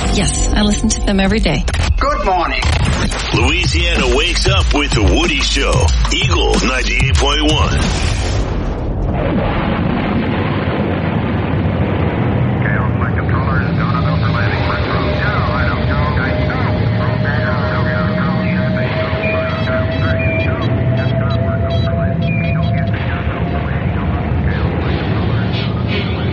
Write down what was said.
Yes, I listen to them every day. Good morning. Louisiana wakes up with the Woody Show. Eagle 98.1.